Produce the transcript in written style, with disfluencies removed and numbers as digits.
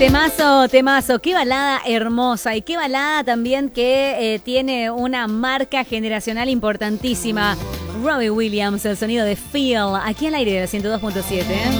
Temazo, temazo, qué balada hermosa y qué balada también que tiene una marca generacional importantísima. Robbie Williams, el sonido de Feel, aquí al aire de 102.7.